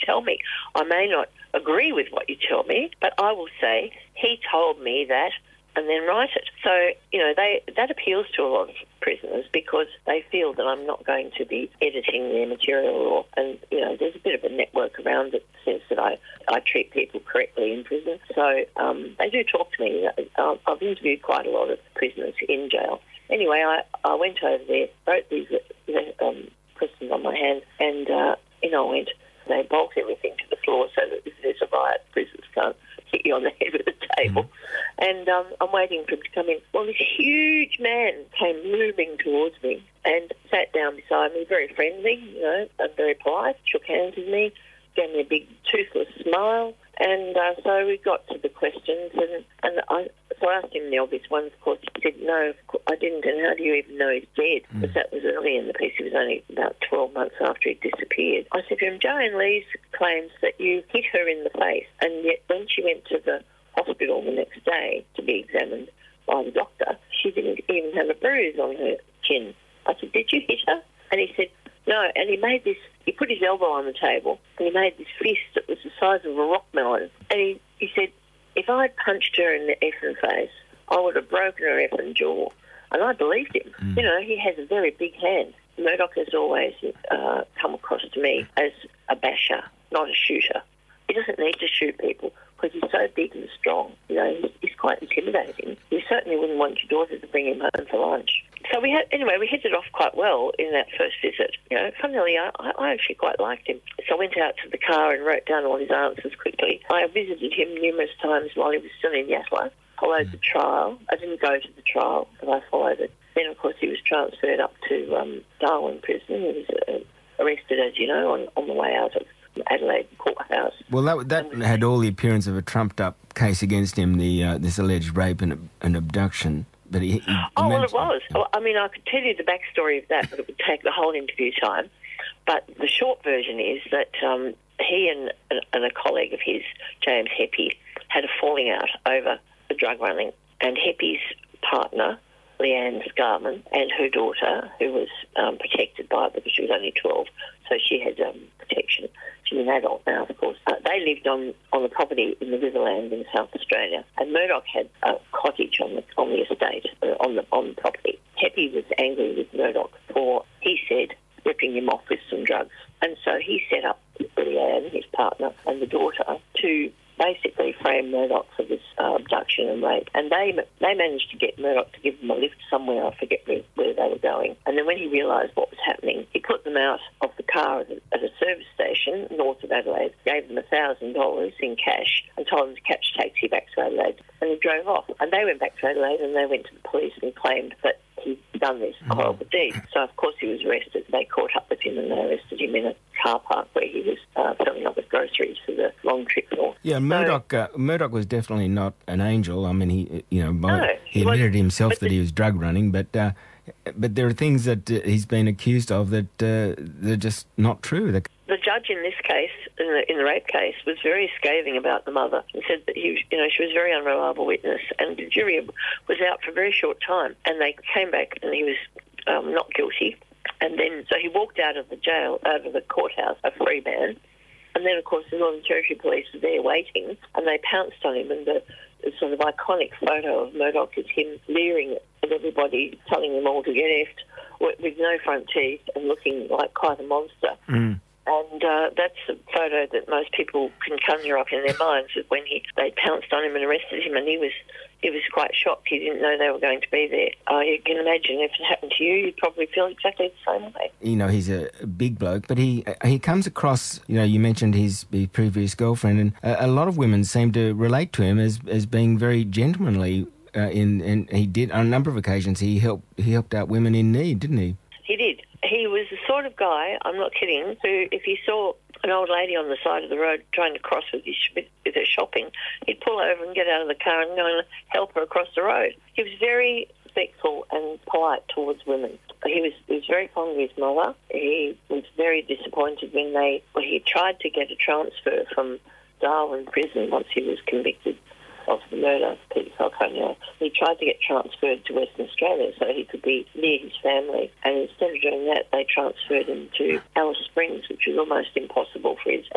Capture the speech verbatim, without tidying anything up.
tell me. I may not agree with what you tell me, but I will say, he told me that, and then write it. So, you know, they that appeals to a lot of prisoners because they feel that I'm not going to be editing their material, or, and, you know, there's a bit of a network around it that says that I, I treat people correctly in prison. So um, they do talk to me. Uh, I've interviewed quite a lot of prisoners in jail. Anyway, I, I went over there, wrote these um, questions on my hand, and, uh, you know, I went, they bolt everything to the floor so that if there's a riot, prisoners can't hit you on the head with a table. Mm-hmm. And um, I'm waiting for him to come in. Well, this huge man came moving towards me and sat down beside me, very friendly, you know, and very polite, shook hands with me, gave me a big toothless smile. And uh, so we got to the questions, and, and I, so I asked him the obvious one. Of course, he said, no, I didn't, and how do you even know he's dead? Mm. Because that was early in the piece. He was only about twelve months after he disappeared. I said to him, Joanne Lees claims that you hit her in the face, and yet when she went to the hospital the next day to be examined by the doctor, she didn't even have a bruise on her chin. I said, did you hit her? And he said, no, and he made this, he put his elbow on the table and he made this fist that was the size of a rock melon. And he, he said, if I'd punched her in the effing face, I would have broken her effing jaw. And I believed him. Mm. You know, he has a very big hand. Murdoch has always uh, come across to me as a basher, not a shooter. He doesn't need to shoot people because he's so big and strong. You know, he's, he's quite intimidating. You certainly wouldn't want your daughter to bring him home for lunch. So we had, anyway, we hit it off quite well in that first visit. You know, funnily, I, I actually quite liked him. So I went out to the car and wrote down all his answers quickly. I visited him numerous times while he was still in Yatala, followed mm. the trial. I didn't go to the trial, but I followed it. Then, of course, he was transferred up to um, Darwin Prison. He was uh, arrested, as you know, on, on the way out of Adelaide Courthouse. Well, that that had all the appearance of a trumped-up case against him, the uh, this alleged rape and, and abduction. But he, he oh, well, it was. Well, I mean, I could tell you the backstory of that, but it would take the whole interview time. But the short version is that um, he and, and a colleague of his, James Heppy, had a falling out over the drug running. And Heppy's partner, Leanne Scarman, and her daughter, who was um, protected by it because she was only twelve, so she had um, protection. She's an adult now, of course. Uh, they lived on, on the property in the Riverland in South Australia, and Murdoch had a cottage on the on the estate, uh, on the on the property. Heppy was angry with Murdoch for, he said, ripping him off with some drugs. And so he set up Leanne, his partner, and the daughter to basically frame Murdoch for this uh, abduction and rape. And they they managed to get Murdoch to give them a lift somewhere, I forget where, where they were going. And then when he realised what was happening, he put them out of the car at a, at a service station north of Adelaide, gave them one thousand dollars in cash and told them to catch a taxi back to Adelaide. And he drove off. And they went back to Adelaide and they went to the police and claimed that he'd done this horrible deed. So, of course, he was arrested. They caught up with him and they arrested him in a car park where he was uh, filling up with groceries for the long trip north. Yeah, Murdoch, uh, Murdoch was definitely not an angel. I mean, he, you know, no, he, he admitted was, himself that the, he was drug running, but uh, but there are things that uh, he's been accused of that uh, they're just not true. They're... The judge in this case, in the, in the rape case, was very scathing about the mother and said that he, you know, she was a very unreliable witness, and the jury was out for a very short time, and they came back and he was um, not guilty. And then, so he walked out of the jail, out of the courthouse, a free man. And then, of course, the Northern Territory Police were there waiting, and they pounced on him. And the, the sort of iconic photo of Murdoch is him leering at everybody, telling them all to get effed, with, with no front teeth and looking like quite a monster. Mm. And uh, that's a photo that most people can conjure up in their minds, that when he they pounced on him and arrested him, and he was he was quite shocked. He didn't know they were going to be there. Uh, you can imagine if it happened to you, you'd probably feel exactly the same way. You know, he's a big bloke, but he he comes across, you know, you mentioned his, his previous girlfriend, and a, a lot of women seem to relate to him as, as being very gentlemanly. Uh, in and he did, on a number of occasions, he helped he helped out women in need, didn't he? He did. He was the sort of guy, I'm not kidding, who if he saw an old lady on the side of the road trying to cross with, his, with her shopping, he'd pull over and get out of the car and go and help her across the road. He was very respectful and polite towards women. He was he was very fond of his mother. He was very disappointed when they well, he tried to get a transfer from Darwin Prison once he was convicted of the murder of Peter Falconio. He tried to get transferred to Western Australia so he could be near his family, and instead of doing that, they transferred him to Alice Springs, which was almost impossible for his